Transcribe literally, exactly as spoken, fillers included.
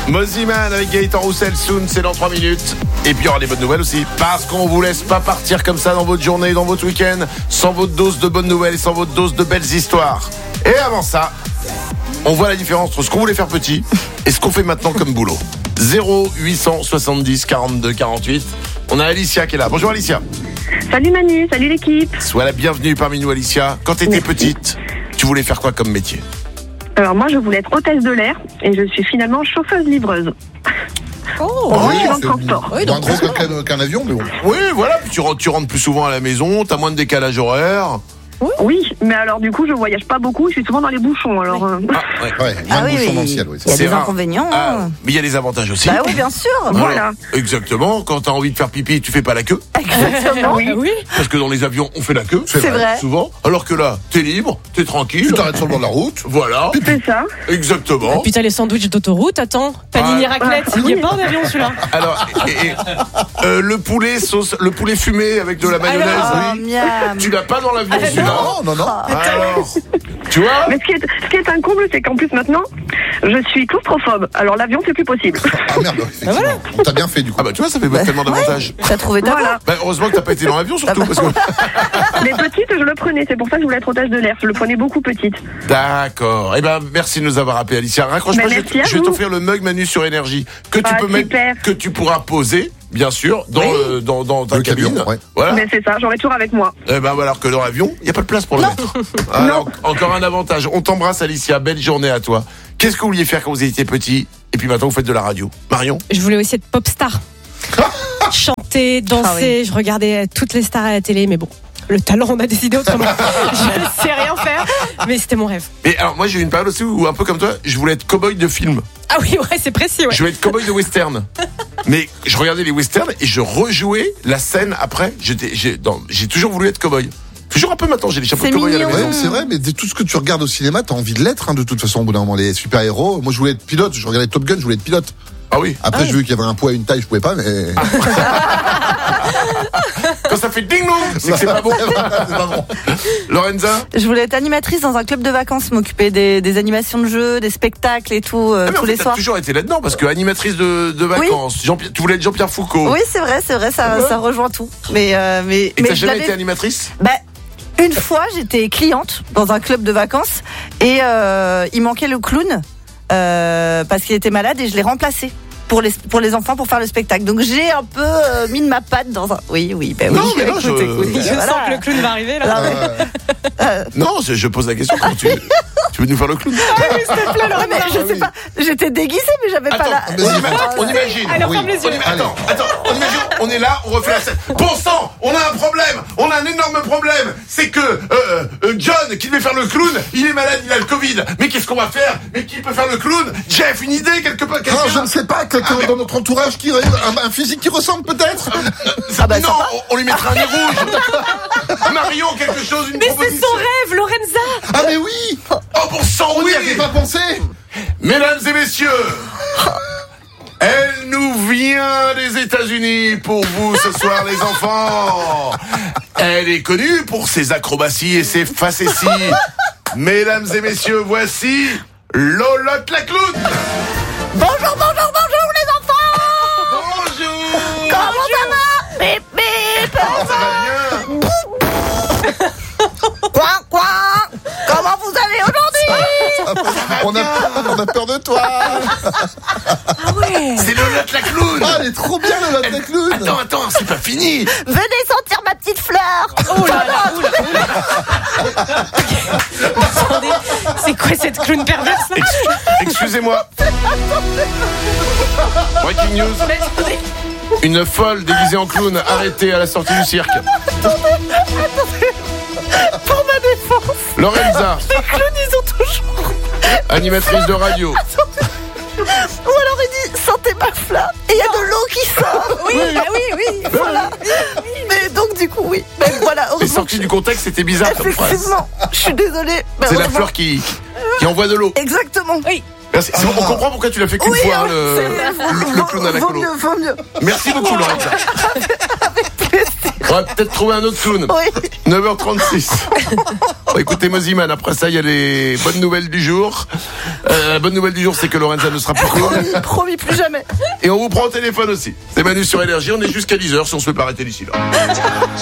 Moziman avec Gaëtan Roussel, Soon, c'est dans trois minutes. Et puis il y aura des bonnes nouvelles aussi, parce qu'on vous laisse pas partir comme ça dans votre journée, dans votre week-end, sans votre dose de bonnes nouvelles et sans votre dose de belles histoires. Et avant ça, on voit la différence entre ce qu'on voulait faire petit et ce qu'on fait maintenant comme boulot. zéro huit cent soixante-dix quarante-deux quarante-huit. On a Alicia qui est là. Bonjour Alicia. Salut Manu, salut l'équipe. Sois la bienvenue parmi nous Alicia. Quand tu étais petite, tu voulais faire quoi comme métier? Alors moi je voulais être hôtesse de l'air et je suis finalement chauffeuse-livreuse. Oh, oui, oui, dans le c'est transport. oui, moins gros qu'un, qu'un avion, mais bon. Oui, voilà, puis tu rentres, tu rentres plus souvent à la maison, t'as moins de décalage horaire. Oui, mais alors du coup je voyage pas beaucoup, je suis souvent dans les bouchons. Alors euh, Ah, ouais. Ouais, moins Ah de oui, bouchons oui. dans le ciel, oui. Il y a C'est des rare. inconvénients. Ah, hein. mais il y a des avantages aussi. Bah oui, bien sûr. voilà. Exactement, quand t'as envie de faire pipi, tu fais pas la queue. Exactement. Oui. Oui. Parce que dans les avions, on fait la queue. C'est C'est vrai. vrai. Souvent. Alors que là, t'es libre, t'es tranquille. Tu t'arrêtes sur le bord de la route. Voilà. C'est ça. Exactement. Puis t'as les sandwichs d'autoroute, attends. Panini Ah. raclette, Ah, il n'y oui. est pas en avion celui-là. Alors, et, et, euh, le poulet sauce, le poulet fumé avec de la mayonnaise, Oh, oui. miam. Tu l'as pas dans l'avion, Ah, celui-là. Non, non, non. Alors, tu vois? Mais ce qui, est, ce qui est un comble, c'est qu'en plus maintenant, je suis claustrophobe. Alors l'avion, c'est plus possible. Ah merde, effectivement. T'as bien fait du coup. Ah bah tu vois, ça fait tellement d'avantages. T'as trouvé ta voie. Voilà. Bah, heureusement que t'as pas été dans l'avion surtout. Ah bah. Parce que... Mais petite, je le prenais. C'est pour ça que je voulais être hôtesse de l'air. Je le prenais beaucoup petite. D'accord. Eh ben, merci de nous avoir appelé, Alicia. Raccroche Mais pas, je, merci à je vais vous. t'offrir le mug Manu sur énergie que tu Ah, peux super. mettre, que tu pourras poser, bien sûr, dans, Oui. le- dans, dans ta Le cabine. camion, ouais. Voilà. Mais c'est ça, j'aurais toujours avec moi. Eh ben, voilà, alors que dans l'avion, il n'y a pas de place pour le mettre. Alors, encore un avantage. On t'embrasse, Alicia. Belle journée à toi. Qu'est-ce que vous vouliez faire quand vous étiez petit? Et puis maintenant, vous faites de la radio. Marion? Je voulais aussi être pop star. Chanter, danser, Ah oui. je regardais toutes les stars à la télé, mais bon, le talent, on a décidé autrement. Je ne sais rien faire, mais c'était mon rêve. Et alors, moi, j'ai eu une période aussi où, un peu comme toi, je voulais être cow-boy de film. Ah oui, ouais, c'est précis, ouais. Je voulais être cow-boy de western. Mais je regardais les westerns et je rejouais la scène après. J'étais, j'ai, dans- j'ai toujours voulu être cow-boy. Toujours un peu maintenant, j'ai les chapeaux de C'est cow-boy à la mignon. maison. Ouais, c'est vrai, mais de tout ce que tu regardes au cinéma, t'as envie de l'être, hein, de toute façon, au bout d'un moment, les super-héros. Moi, je voulais être pilote, je regardais Top Gun, je voulais être pilote. Ah oui. Après, j'ai vu qu'il y avait un poids et une taille, je pouvais pas, mais. Quand ça fait ding dong, c'est que c'est pas bon. C'est pas bon. Lorenza? Je voulais être animatrice dans un club de vacances, m'occuper des, des animations de jeux, des spectacles et tout, euh, Ah, mais en tous fait, les t'as soirs. toujours été là-dedans parce que animatrice de, de vacances. Jean-Pierre- tu voulais être Jean-Pierre Foucault. Oui, c'est vrai, c'est vrai, ça, ça rejoint tout. Mais, euh, mais, Et mais t'as je jamais l'avais- été animatrice? Bah, une fois, j'étais cliente dans un club de vacances et euh, il manquait le clown euh, parce qu'il était malade et je l'ai remplacé pour les pour les enfants pour faire le spectacle. Donc j'ai un peu euh, mis de ma patte dans un. Oui, oui, ben Non, oui. mais non, écoute, je- écoute, Je voilà. sens que le clown va arriver, là. Non, mais- Euh, Non, je, je pose la question. Comment tu, tu veux nous faire le clown? Ouais, mais je Ah sais oui. pas. J'étais déguisée, mais j'avais Attends, pas la. on imagine. On imagine. Alors, Oui. ferme les On yeux. ima- Attends, attends, on imagine, on est là, on refait la scène. Bon sang, on a un problème, on a un énorme problème. C'est que euh, euh, John, qui devait faire le clown, il est malade, il a le Covid. Mais qu'est-ce qu'on va faire? Mais qui peut faire le clown? Jeff, une idée quelque part? quelqu'un Ah, je ne sais pas, quelqu'un dans notre entourage qui un, un physique qui ressemble peut-être. Ah bah, non, sympa. on, on lui mettra un nez rouge. Marion, quelque chose, une Mais c'est proposition. son rêve, Lorenza. Ah mais oui, Oh bon sang, on oui. n'y avait pas pensé. Mesdames et messieurs, elle nous vient des États-Unis pour vous ce soir, les enfants. Elle est connue pour ses acrobaties et ses facéties. Mesdames et messieurs, voici Lolotte la clown. Bonjour, bonjour, bonjour les enfants. Bonjour. Comment ça va? Bip bip. Oh, ça va bien. Quoi quoi? Comment vous allez aujourd'hui? On a, on a peur de toi. Ah ouais. C'est Lolotte la clown. Ah, elle est trop bien le Lotte la clown. Attends, attends, c'est pas fini. Venez sentir ma petite fleur. Oh là là, oh là, oh là. Attendez, c'est quoi cette clown perverse là? Ex- Excusez-moi. Breaking news. Mais attendez. Une folle déguisée en clown arrêtée à la sortie du cirque. Pour ma défense, Lorenza, les clowns ils ont toujours. animatrice de radio. Ou alors il dit sentez ma fleur et il y a de l'eau qui sort. Oui, ah oui, oui. Voilà. Mais donc du coup oui. Mais voilà. Et Heureusement sorti que- du contexte, c'était bizarre comme phrase. Effectivement. Je suis désolée. mais C'est la heureusement- fleur qui, qui envoie de l'eau. Exactement. Oui. Merci. C'est bon, on comprend pourquoi tu l'as fait qu'une Oui, fois, hein, hein, le, c'est vrai. le, le clown à la Vaut colo. mieux, vaut mieux. Merci beaucoup, Lorenza. On va peut-être trouver un autre clown. Oui. neuf heures trente-six. On va écouter Moziman. Après ça, il y a les bonnes nouvelles du jour. Euh, la bonne nouvelle du jour, c'est que Lorenza ne sera plus clown. Promis, plus jamais. Et on vous prend au téléphone aussi. C'est Manu sur Énergie. On est jusqu'à dix heures si on se fait pas arrêter d'ici là.